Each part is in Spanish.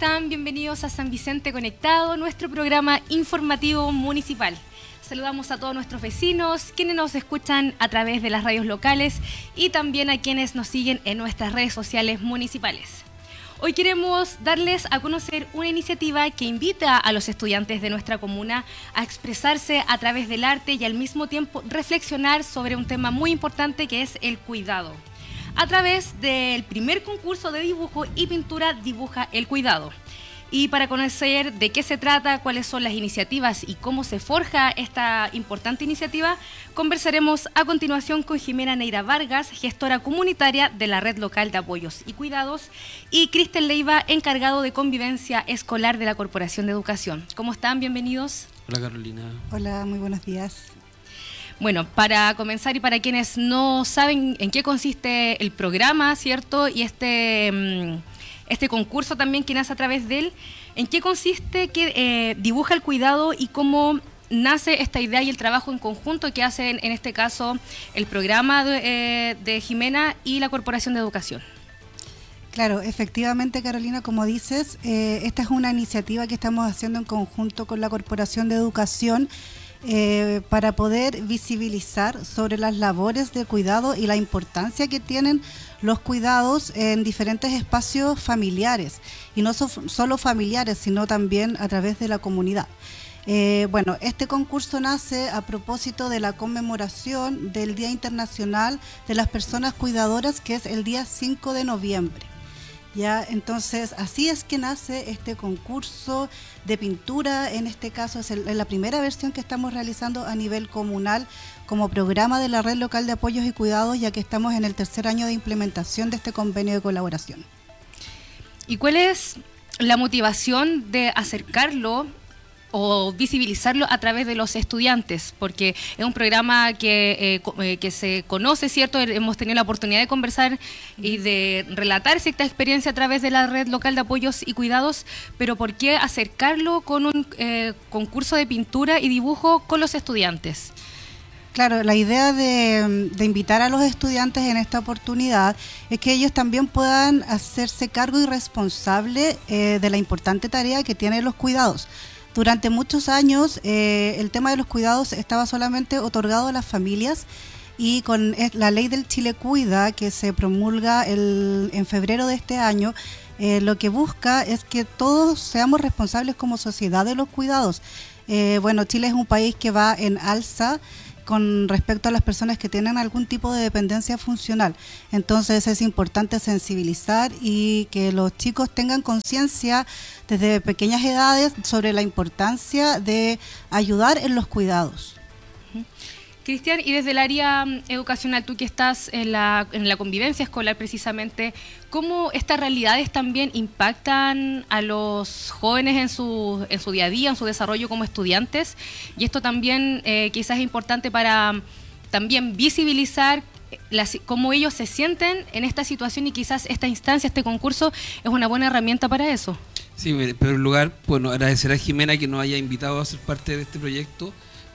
están? Bienvenidos a San Vicente Conectado, nuestro programa informativo municipal. Saludamos a todos nuestros vecinos, quienes nos escuchan a través de las radios locales y también a quienes nos siguen en nuestras redes sociales municipales. Hoy queremos darles a conocer una iniciativa que invita a los estudiantes de nuestra comuna a expresarse a través del arte y al mismo tiempo reflexionar sobre un tema muy importante que es el cuidado. A través del primer concurso de dibujo y pintura Dibuja el Cuidado. Y para conocer de qué se trata, cuáles son las iniciativas y cómo se forja esta importante iniciativa, conversaremos a continuación con Jimena Neira Vargas, gestora comunitaria de la Red Local de Apoyos y Cuidados, y Cristian Leiva, encargado de convivencia escolar de la Corporación de Educación. ¿Cómo están? Bienvenidos. Hola, Carolina. Hola, muy buenos días. Bueno, para comenzar y para quienes no saben en qué consiste el programa, ¿cierto? Y este concurso también que nace a través de él, ¿en qué consiste que Dibuja el Cuidado y cómo nace esta idea y el trabajo en conjunto que hacen en este caso el programa de Jimena y la Corporación de Educación? Claro, efectivamente, Carolina, como dices, esta es una iniciativa que estamos haciendo en conjunto con la Corporación de Educación para poder visibilizar sobre las labores de cuidado y la importancia que tienen los cuidados en diferentes espacios familiares, y no solo familiares, sino también a través de la comunidad. Bueno, este concurso nace a propósito de la conmemoración del Día Internacional de las Personas Cuidadoras, que es el día 5 de noviembre. Ya, entonces así es que nace este concurso de pintura. En este caso es la primera versión que estamos realizando a nivel comunal como programa de la Red Local de Apoyos y Cuidados, ya que estamos en el tercer año de implementación de este convenio de colaboración. ¿Y cuál es la motivación de acercarlo o visibilizarlo a través de los estudiantes? Porque es un programa que se conoce, ¿cierto? Hemos tenido la oportunidad de conversar y de relatar cierta experiencia a través de la Red Local de Apoyos y Cuidados, pero ¿por qué acercarlo con un concurso de pintura y dibujo con los estudiantes? Claro, la idea de invitar a los estudiantes en esta oportunidad es que ellos también puedan hacerse cargo y responsable de la importante tarea que tienen los cuidados. Durante muchos años el tema de los cuidados estaba solamente otorgado a las familias, y con la ley del Chile Cuida, que se promulga en febrero de este año, lo que busca es que todos seamos responsables como sociedad de los cuidados. Bueno, Chile es un país que va en alza con respecto a las personas que tienen algún tipo de dependencia funcional. Entonces es importante sensibilizar y que los chicos tengan conciencia desde pequeñas edades sobre la importancia de ayudar en los cuidados. Cristian, y desde el área educacional, tú que estás en la convivencia escolar precisamente, ¿cómo estas realidades también impactan a los jóvenes en su día a día, en su desarrollo como estudiantes? Y esto también quizás es importante para también visibilizar cómo ellos se sienten en esta situación, y quizás esta instancia, este concurso, es una buena herramienta para eso. Sí, en primer lugar, bueno, agradecer a Jimena que nos haya invitado a ser parte de este proyecto.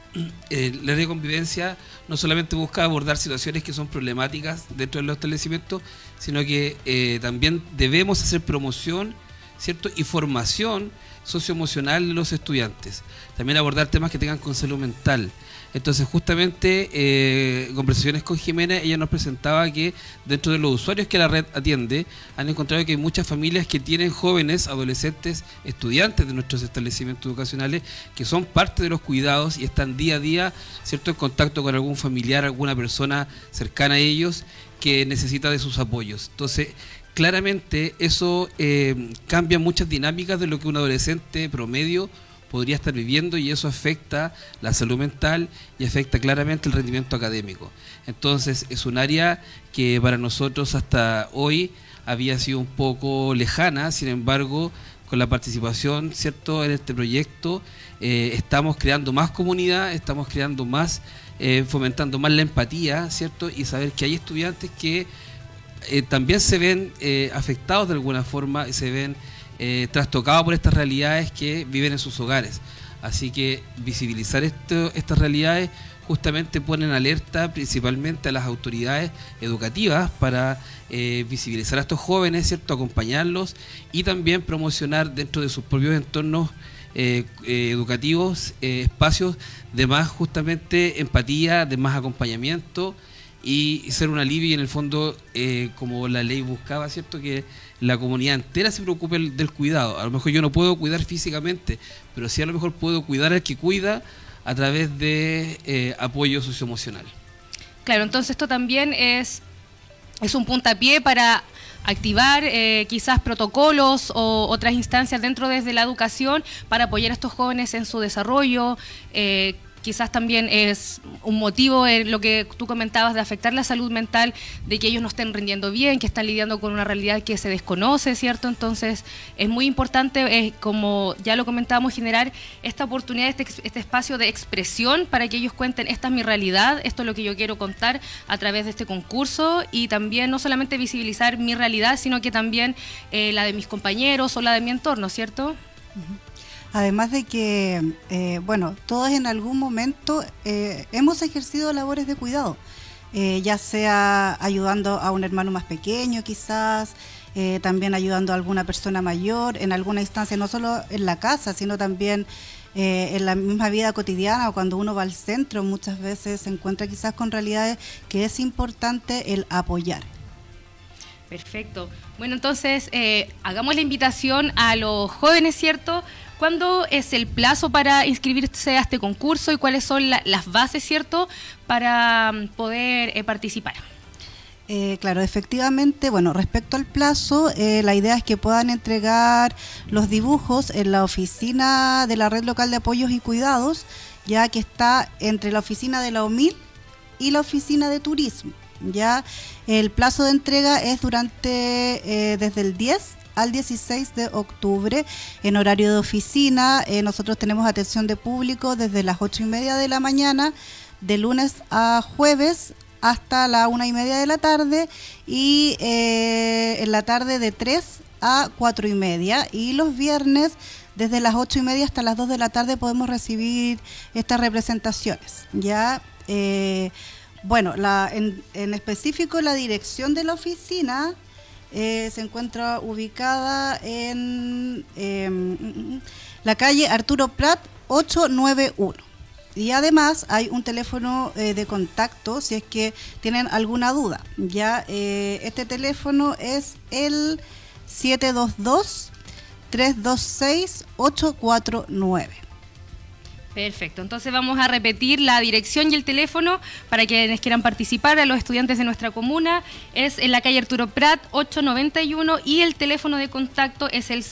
La área de convivencia no solamente busca abordar situaciones que son problemáticas dentro de los establecimientos, sino que también debemos hacer promoción, ¿cierto?, y formación socioemocional de los estudiantes. También abordar temas que tengan con salud mental. Entonces, justamente, conversaciones con Jimena, ella nos presentaba que dentro de los usuarios que la red atiende, han encontrado que hay muchas familias que tienen jóvenes, adolescentes, estudiantes de nuestros establecimientos educacionales, que son parte de los cuidados y están día a día, ¿cierto?, en contacto con algún familiar, alguna persona cercana a ellos que necesita de sus apoyos. Entonces, claramente eso cambia muchas dinámicas de lo que un adolescente promedio podría estar viviendo, y eso afecta la salud mental y afecta claramente el rendimiento académico. Entonces es un área que para nosotros hasta hoy había sido un poco lejana. Sin embargo, con la participación, ¿cierto?, en este proyecto, estamos creando más comunidad, estamos creando más, fomentando más la empatía, ¿cierto?, y saber que hay estudiantes que también se ven afectados de alguna forma, se ven trastocados por estas realidades que viven en sus hogares. Así que visibilizar estas realidades justamente ponen alerta principalmente a las autoridades educativas para visibilizar a estos jóvenes, ¿cierto?, acompañarlos y también promocionar dentro de sus propios entornos educativos espacios de más justamente empatía, de más acompañamiento y ser un alivio y en el fondo como la ley buscaba, ¿cierto?, que la comunidad entera se preocupe del cuidado. A lo mejor yo no puedo cuidar físicamente, pero sí a lo mejor puedo cuidar al que cuida a través de apoyo socioemocional. Claro, entonces esto también es un puntapié para activar quizás protocolos o otras instancias dentro desde la educación para apoyar a estos jóvenes en su desarrollo. Quizás también es un motivo lo que tú comentabas de afectar la salud mental, de que ellos no estén rindiendo bien, que están lidiando con una realidad que se desconoce, ¿cierto? Entonces es muy importante, como ya lo comentábamos, generar esta oportunidad, este espacio de expresión para que ellos cuenten, esta es mi realidad, esto es lo que yo quiero contar a través de este concurso y también no solamente visibilizar mi realidad, sino que también la de mis compañeros o la de mi entorno, ¿cierto? Uh-huh. Además de que, bueno, todos en algún momento hemos ejercido labores de cuidado, ya sea ayudando a un hermano más pequeño quizás, también ayudando a alguna persona mayor, en alguna instancia, no solo en la casa, sino también en la misma vida cotidiana o cuando uno va al centro, muchas veces se encuentra quizás con realidades que es importante el apoyar. Perfecto. Bueno, entonces hagamos la invitación a los jóvenes, ¿cierto? ¿Cuándo es el plazo para inscribirse a este concurso y cuáles son las bases, ¿cierto?, para poder participar? Claro, efectivamente, bueno, respecto al plazo, la idea es que puedan entregar los dibujos en la oficina de la Red Local de Apoyos y Cuidados, ya que está entre la oficina de la OMIL y la oficina de Turismo. Ya el plazo de entrega es desde el 10 al 16 de octubre en horario de oficina. Nosotros tenemos atención de público desde las 8:30 de la mañana, de lunes a jueves hasta la 1:30 de la tarde y en la tarde de 3 a 4:30 y los viernes desde las 8:30 hasta las 2 de la tarde podemos recibir estas representaciones. Ya bueno, en específico la dirección de la oficina se encuentra ubicada en la calle Arturo Prat 891 y además hay un teléfono de contacto si es que tienen alguna duda. Ya este teléfono es el 722-326-849. Perfecto, entonces vamos a repetir la dirección y el teléfono para quienes quieran participar, a los estudiantes de nuestra comuna. Es en la calle Arturo Prat 891 y el teléfono de contacto es el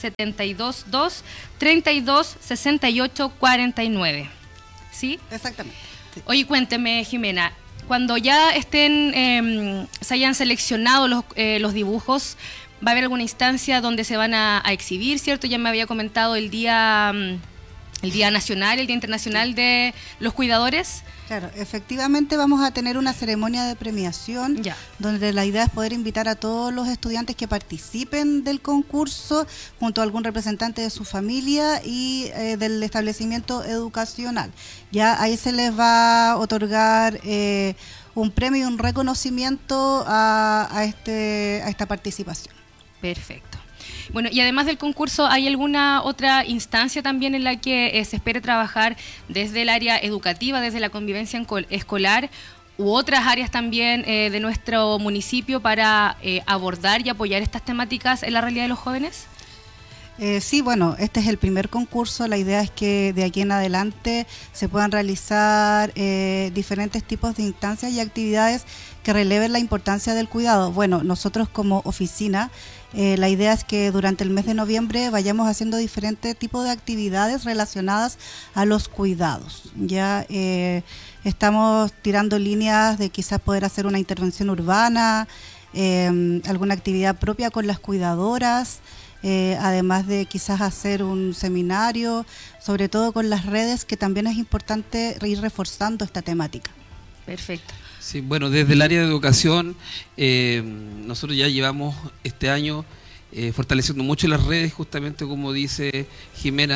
722-32-6849. ¿Sí? Exactamente. Sí. Oye, cuénteme, Jimena, cuando ya se hayan seleccionado los dibujos, ¿va a haber alguna instancia donde se van a exhibir, cierto? Ya me había comentado el Día Nacional, el Día Internacional de los Cuidadores. Claro, efectivamente vamos a tener una ceremonia de premiación donde la idea es poder invitar a todos los estudiantes que participen del concurso junto a algún representante de su familia y del establecimiento educacional. Ya ahí se les va a otorgar un premio y un reconocimiento a esta participación. Perfecto. Bueno, y además del concurso, ¿hay alguna otra instancia también en la que se espere trabajar desde el área educativa, desde la convivencia escolar u otras áreas también de nuestro municipio para abordar y apoyar estas temáticas en la realidad de los jóvenes? Sí, bueno, este es el primer concurso. La idea es que de aquí en adelante se puedan realizar diferentes tipos de instancias y actividades que releven la importancia del cuidado. Bueno, nosotros como oficina, la idea es que durante el mes de noviembre vayamos haciendo diferentes tipos de actividades relacionadas a los cuidados. Ya estamos tirando líneas de quizás poder hacer una intervención urbana, alguna actividad propia con las cuidadoras, además de quizás hacer un seminario, sobre todo con las redes, que también es importante ir reforzando esta temática. Perfecto. Sí, bueno, desde el área de educación, nosotros ya llevamos este año fortaleciendo mucho las redes, justamente como dice Jimena,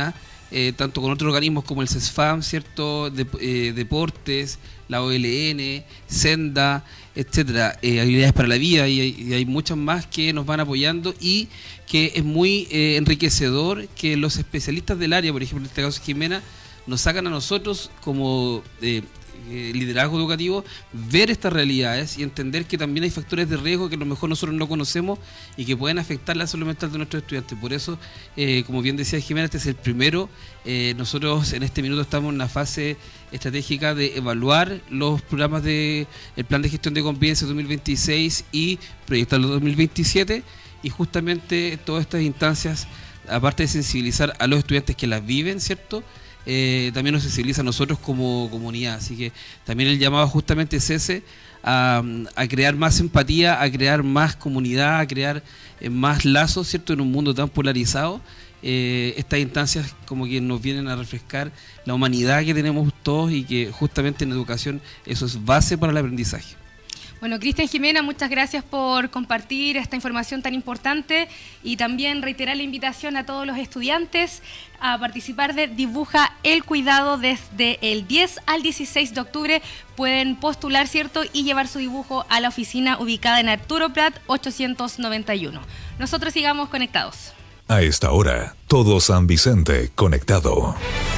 tanto con otros organismos como el CESFAM, ¿cierto? Deportes, la OLN, Senda, etcétera, Habilidades para la Vida, y hay muchas más que nos van apoyando, y que es muy enriquecedor que los especialistas del área, por ejemplo, en este caso Jimena, nos sacan a nosotros como liderazgo educativo, ver estas realidades y entender que también hay factores de riesgo que a lo mejor nosotros no conocemos y que pueden afectar la salud mental de nuestros estudiantes. Por eso, como bien decía Jimena, este es el primero. Nosotros en este minuto estamos en una fase estratégica de evaluar los programas del Plan de Gestión de Convivencia 2026 y proyectarlo 2027, y justamente todas estas instancias, aparte de sensibilizar a los estudiantes que las viven, ¿cierto?, también nos sensibiliza a nosotros como comunidad. Así que también el llamado justamente es ese, a crear más empatía, a crear más comunidad, a crear más lazos, ¿cierto?, en un mundo tan polarizado. Estas instancias como que nos vienen a refrescar la humanidad que tenemos todos, y que justamente en educación eso es base para el aprendizaje. Bueno, Cristian, Jimena, muchas gracias por compartir esta información tan importante, y también reiterar la invitación a todos los estudiantes a participar de Dibuja el Cuidado desde el 10 al 16 de octubre. Pueden postular, ¿cierto?, y llevar su dibujo a la oficina ubicada en Arturo Prat 891. Nosotros sigamos conectados. A esta hora, todo San Vicente conectado.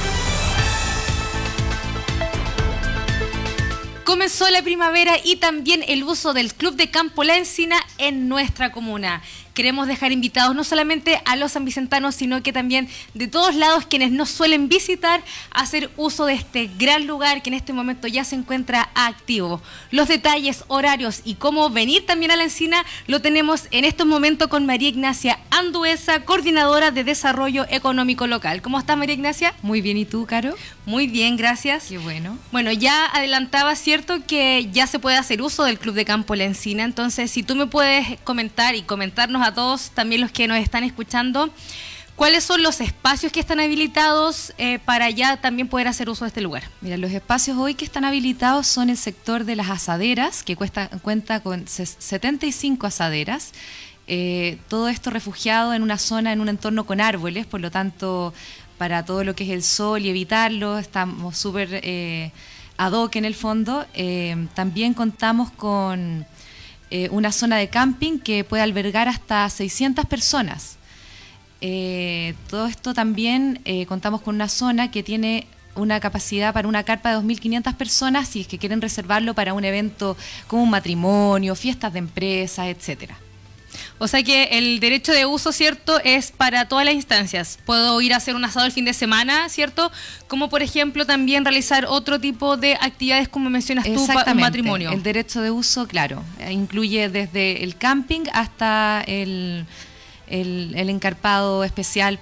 Comenzó la primavera y también el uso del Club de Campo La Encina en nuestra comuna. Queremos dejar invitados no solamente a los sanvicentanos, sino que también de todos lados quienes nos suelen visitar, a hacer uso de este gran lugar que en este momento ya se encuentra activo. Los detalles, horarios y cómo venir también a La Encina lo tenemos en estos momentos con María Ignacia Anduesa, coordinadora de Desarrollo Económico Local. ¿Cómo estás, María Ignacia? Muy bien, ¿y tú, Caro? Muy bien, gracias. Qué bueno. Bueno, ya adelantaba, ¿cierto?, que ya se puede hacer uso del Club de Campo La Encina. Entonces, si tú me puedes comentar y comentarnos a todos, también los que nos están escuchando, ¿cuáles son los espacios que están habilitados para ya también poder hacer uso de este lugar? Mira, los espacios hoy que están habilitados son el sector de las asaderas, que cuenta con 75 asaderas. Todo esto refugiado en una zona, en un entorno con árboles, por lo tanto, para todo lo que es el sol y evitarlo, estamos súper ad hoc en el fondo. También contamos con una zona de camping que puede albergar hasta 600 personas. Todo esto también contamos con una zona que tiene una capacidad para una carpa de 2.500 personas, si es que quieren reservarlo para un evento como un matrimonio, fiestas de empresas, etcétera. O sea que el derecho de uso, ¿cierto?, es para todas las instancias. Puedo ir a hacer un asado el fin de semana, ¿cierto? Como por ejemplo también realizar otro tipo de actividades como mencionas tú, un matrimonio. El derecho de uso, claro, incluye desde el camping hasta el encarpado especial